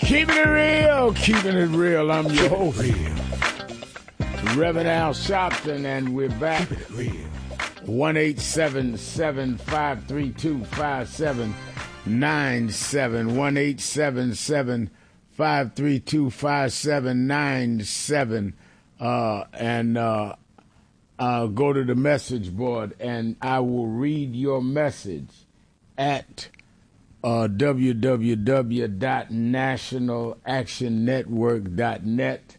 Keeping it real. I'm your host, Reverend Al Sharpton, and we're back. 1-877-532-5797. 1-877-532-5797. And go to the message board, and I will read your message at www.nationalactionnetwork.net,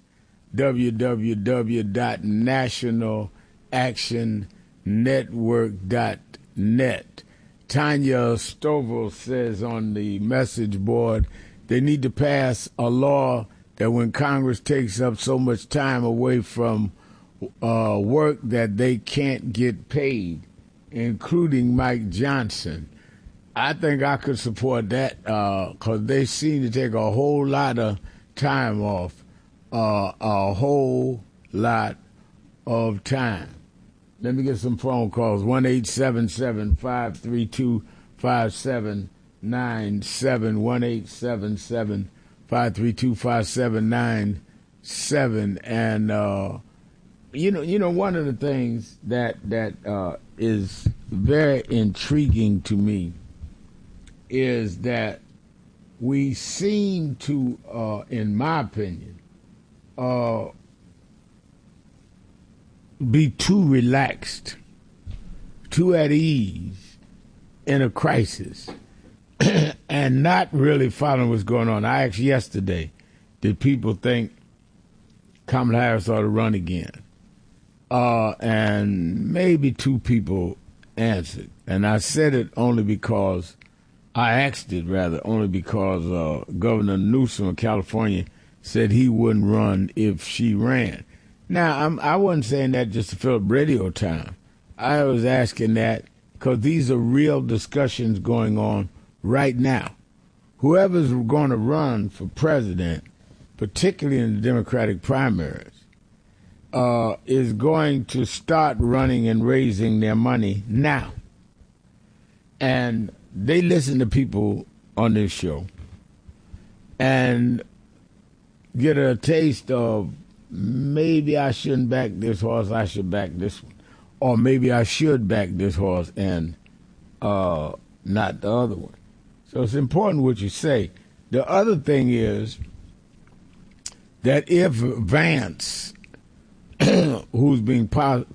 www.nationalactionnetwork.net. Tanya Stovall says on the message board they need to pass a law that when Congress takes up so much time away from work that they can't get paid, including Mike Johnson. I think I could support that because they seem to take a whole lot of time off, a whole lot of time. Let me get some phone calls. 1-877-532-5797. 1-877-532-5797. And you know, one of the things that is very intriguing to me is that we seem to, in my opinion, be too relaxed, too at ease in a crisis, and not really following what's going on. I asked yesterday, did people think Kamala Harris ought to run again? And maybe two people answered. And I said it only because Governor Newsom of California said he wouldn't run if she ran. Now, I wasn't saying that just to fill up radio time. I was asking that because these are real discussions going on right now. Whoever's going to run for president, particularly in the Democratic primaries, is going to start running and raising their money now. And they listen to people on this show and get a taste of maybe I shouldn't back this horse, I should back this one. Or maybe I should back this horse and not the other one. So it's important what you say. The other thing is that if Vance, who's being